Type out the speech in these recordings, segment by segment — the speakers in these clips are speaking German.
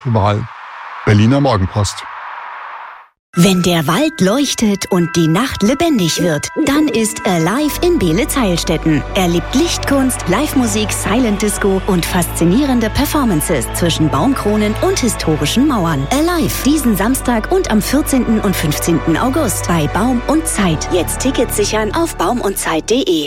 Überall. Berliner Morgenpost. Wenn der Wald leuchtet und die Nacht lebendig wird, dann ist Alive in Beelitz-Heilstätten. Erlebt Lichtkunst, Live-Musik, Silent Disco und faszinierende Performances zwischen Baumkronen und historischen Mauern. Alive diesen Samstag und am 14. und 15. August bei Baum und Zeit. Jetzt Tickets sichern auf baumundzeit.de.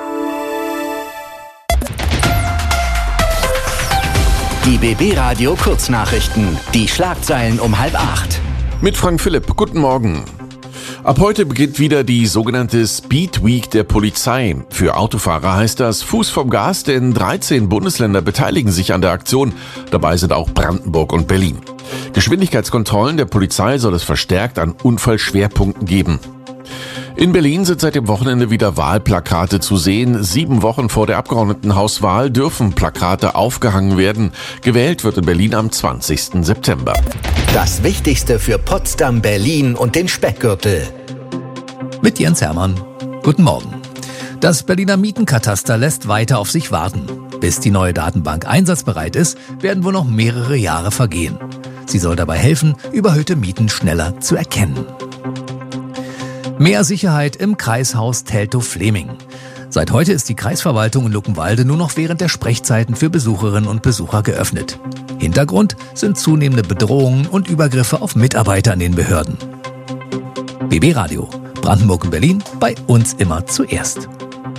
Die BB Radio Kurznachrichten. Die Schlagzeilen um 7:30. Mit Frank Philipp. Guten Morgen. Ab heute beginnt wieder die sogenannte Speed Week der Polizei. Für Autofahrer heißt das Fuß vom Gas, denn 13 Bundesländer beteiligen sich an der Aktion. Dabei sind auch Brandenburg und Berlin. Geschwindigkeitskontrollen der Polizei soll es verstärkt an Unfallschwerpunkten geben. In Berlin sind seit dem Wochenende wieder Wahlplakate zu sehen. 7 Wochen vor der Abgeordnetenhauswahl dürfen Plakate aufgehangen werden. Gewählt wird in Berlin am 20. September. Das Wichtigste für Potsdam, Berlin und den Speckgürtel. Mit Jens Hermann. Guten Morgen. Das Berliner Mietenkataster lässt weiter auf sich warten. Bis die neue Datenbank einsatzbereit ist, werden wohl noch mehrere Jahre vergehen. Sie soll dabei helfen, überhöhte Mieten schneller zu erkennen. Mehr Sicherheit im Kreishaus Teltow-Fleming. Seit heute ist die Kreisverwaltung in Luckenwalde nur noch während der Sprechzeiten für Besucherinnen und Besucher geöffnet. Hintergrund sind zunehmende Bedrohungen und Übergriffe auf Mitarbeiter in den Behörden. BB Radio, Brandenburg und Berlin, bei uns immer zuerst.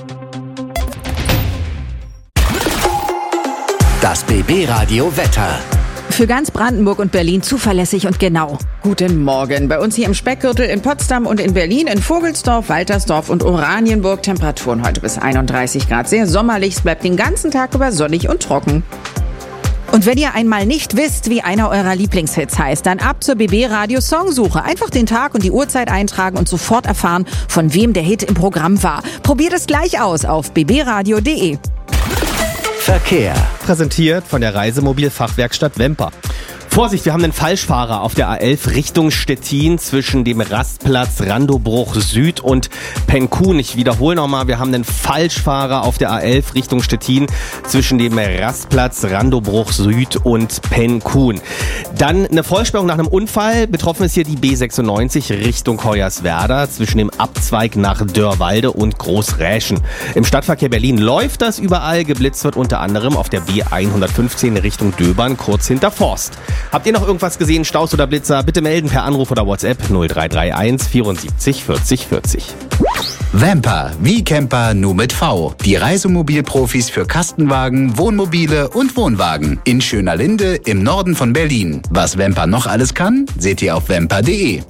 Das BB Radio Wetter. Für ganz Brandenburg und Berlin zuverlässig und genau. Guten Morgen. Bei uns hier im Speckgürtel in Potsdam und in Berlin, in Vogelsdorf, Waltersdorf und Oranienburg Temperaturen heute bis 31 Grad. Sehr sommerlich, es bleibt den ganzen Tag über sonnig und trocken. Und wenn ihr einmal nicht wisst, wie einer eurer Lieblingshits heißt, dann ab zur BB Radio Songsuche. Einfach den Tag und die Uhrzeit eintragen und sofort erfahren, von wem der Hit im Programm war. Probiert es gleich aus auf bbradio.de. Verkehr. Präsentiert von der Reisemobilfachwerkstatt Wemper. Vorsicht, wir haben einen Falschfahrer auf der A11 Richtung Stettin zwischen dem Rastplatz Randobruch Süd und Penkun. Ich wiederhole nochmal, wir haben einen Falschfahrer auf der A11 Richtung Stettin zwischen dem Rastplatz Randobruch Süd und Penkun. Dann eine Vollsperrung nach einem Unfall. Betroffen ist hier die B96 Richtung Hoyerswerda zwischen dem Abzweig nach Dörrwalde und Großräschen. Im Stadtverkehr Berlin läuft das überall. Geblitzt wird unter anderem auf der B115 Richtung Döbern kurz hinter Forst. Habt ihr noch irgendwas gesehen, Staus oder Blitzer? Bitte melden per Anruf oder WhatsApp 0331 74 40 40. Vamper, wie Camper, nur mit V. Die Reisemobilprofis für Kastenwagen, Wohnmobile und Wohnwagen. In Schönerlinde im Norden von Berlin. Was Vamper noch alles kann, seht ihr auf vamper.de.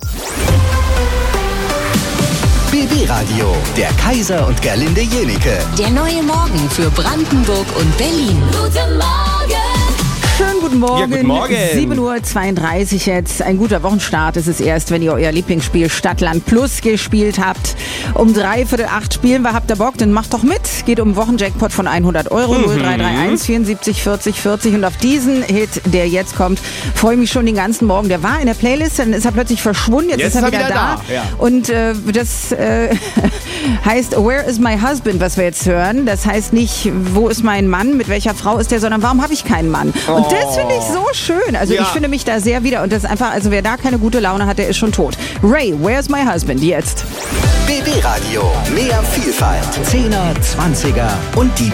BB Radio, der Kaiser und Gerlinde Jenike. Der neue Morgen für Brandenburg und Berlin. Guten Morgen! Schönen guten Morgen. Ja, guten Morgen. 7:32 Uhr jetzt. Ein guter Wochenstart ist es erst, wenn ihr euer Lieblingsspiel Stadtland Plus gespielt habt. Um 7:45 spielen wir. Habt ihr Bock? Dann macht doch mit. Geht um einen Wochenjackpot von 100 Euro. 0331 74 40 40. Und auf diesen Hit, der jetzt kommt, freue ich mich schon den ganzen Morgen. Der war in der Playlist, dann ist er plötzlich verschwunden. Jetzt ist er wieder da. Ja. Und das heißt Where is my husband, was wir jetzt hören. Das heißt nicht, wo ist mein Mann, mit welcher Frau ist der, sondern warum habe ich keinen Mann? Und das finde ich so schön. Also ich finde mich da sehr wieder. Und das ist einfach, also wer da keine gute Laune hat, der ist schon tot. Ray, Where's My Husband? Jetzt. BB Radio, mehr Vielfalt. 10er, 20er und die